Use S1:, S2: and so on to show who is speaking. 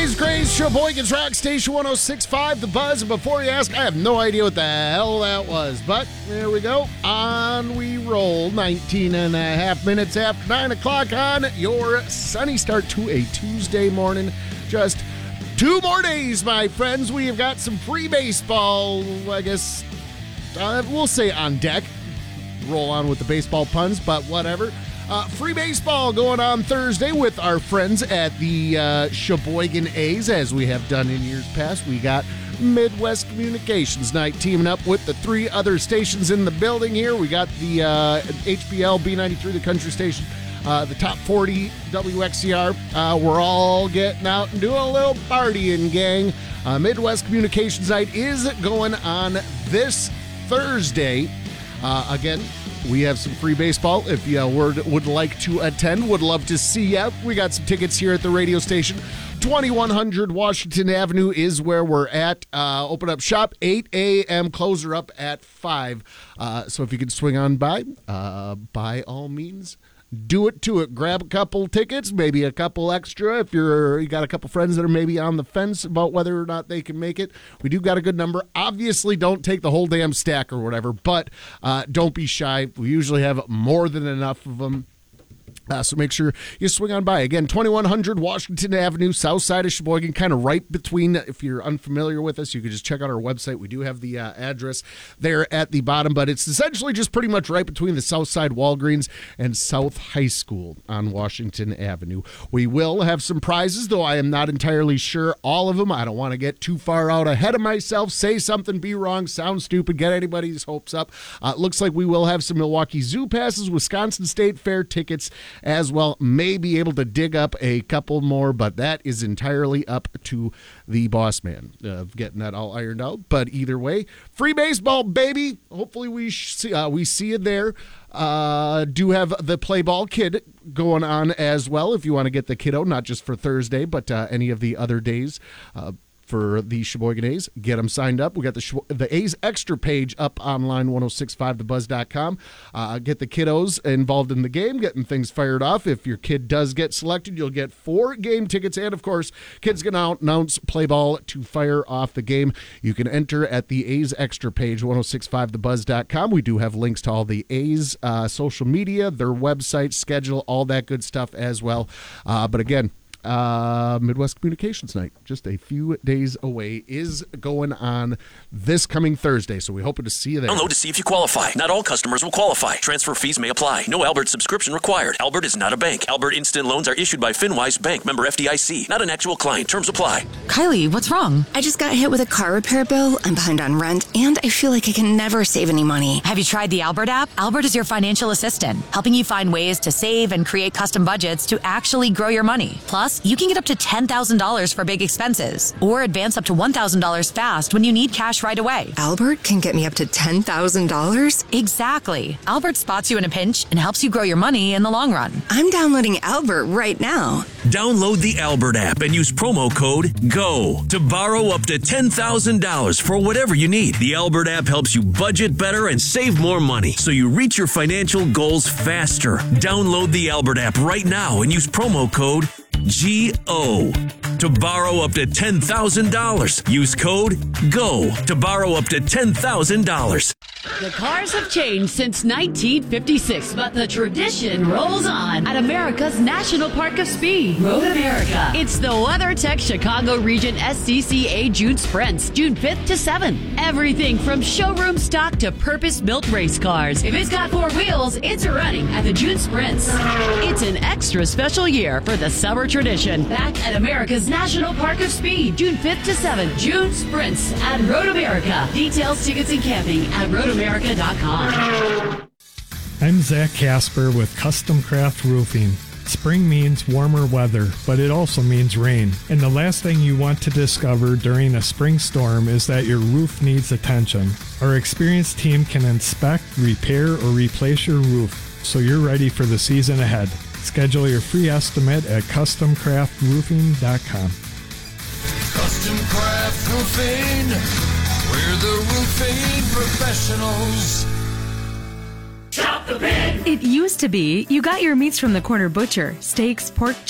S1: Today's Gray's Sheboygan's Rock Station 106.5, The Buzz. And before you ask, I have no idea what the hell that was. But there we go. On we roll. 19 and a half minutes after 9 o'clock on your sunny start to a Tuesday morning. Just 2 more days, my friends. We have got some free baseball, I guess, we'll say on deck. Roll on with the baseball puns, but whatever. Free baseball going on Thursday with our friends at the Sheboygan A's, as we have done in years past. We got Midwest Communications Night teaming up with the 3 other stations in the building here. We got the HBL B93, the country station, the Top 40 WXCR. We're all getting out and doing a little partying, gang. Midwest Communications Night is going on this Thursday. Again, we have some free baseball. If you would like to attend, would love to see you. We got some tickets here at the radio station. 2100 Washington Avenue is where we're at. Open up shop 8 a.m. Closer up at 5. So if you can swing on by all means, do it to it. Grab a couple tickets, maybe a couple extra if you got a couple friends that are maybe on the fence about whether or not they can make it. We do got a good number. Obviously, don't take the whole damn stack or whatever, but don't be shy. We usually have more than enough of them. So make sure you swing on by. Again, 2100 Washington Avenue, south side of Sheboygan, kind of right between. If you're unfamiliar with us, you can just check out our website. We do have the address there at the bottom, but it's essentially just pretty much right between the south side Walgreens and South High School on Washington Avenue. We will have some prizes, though I am not entirely sure all of them. I don't want to get too far out ahead of myself, say something, be wrong, sound stupid, get anybody's hopes up. Looks like we will have some Milwaukee Zoo passes, Wisconsin State Fair tickets as well. May be able to dig up a couple more, but that is entirely up to the boss man of getting that all ironed out. But either way, free baseball, baby. Hopefully we see you there. Do have the Play Ball Kid going on as well if you want to get the kiddo, not just for Thursday, but any of the other days. For the Sheboygan A's, get them signed up. We got the A's Extra page up online, 1065thebuzz.com. Get the kiddos involved in the game, getting things fired off. If your kid does get selected, you'll get 4 game tickets. And, of course, kids can announce play ball to fire off the game. You can enter at the A's Extra page, 1065thebuzz.com. We do have links to all the A's social media, their website, schedule, all that good stuff as well. But, again, Midwest Communications Night, just a few days away, is going on this coming Thursday, so we're hoping to see you there.
S2: Download to see if you qualify. Not all customers will qualify. Transfer fees may apply. No Albert subscription required. Albert is not a bank. Albert Instant Loans are issued by FinWise Bank, member FDIC. Not an actual client. Terms apply.
S3: Kylie, what's wrong?
S4: I just got hit with a car repair bill. I'm behind on rent, and I feel like I can never save any money.
S3: Have you tried the Albert app? Albert is your financial assistant, helping you find ways to save and create custom budgets to actually grow your money. Plus, you can get up to $10,000 for big expenses, or advance up to $1,000 fast when you need cash right away.
S4: Albert can get me up to $10,000?
S3: Exactly. Albert spots you in a pinch and helps you grow your money in the long run.
S4: I'm downloading Albert right now.
S2: Download the Albert app and use promo code GO to borrow up to $10,000 for whatever you need. The Albert app helps you budget better and save more money so you reach your financial goals faster. Download the Albert app right now and use promo code GO to borrow up to $10,000. Use code GO to borrow up to $10,000.
S5: The cars have changed since 1956, but the tradition rolls on at America's National Park of Speed, Road America. It's the WeatherTech Chicago Region SCCA June Sprints, June 5th to 7th. Everything from showroom stock to purpose-built race cars. If it's got 4 wheels, it's running at the June Sprints. It's an extra special year for the summer tradition. Back at America's National Park of Speed, June 5th to 7th. June Sprints at Road America. Details, tickets, and camping at roadamerica.com.
S6: I'm Zach Casper with Custom Craft Roofing. Spring means warmer weather, but it also means rain. And the last thing you want to discover during a spring storm is that your roof needs attention. Our experienced team can inspect, repair, or replace your roof so you're ready for the season ahead. Schedule your free estimate at CustomCraftRoofing.com.
S7: Custom Craft Roofing, we're the roofing professionals.
S8: It used to be you got your meats from the corner butcher. Steaks, pork,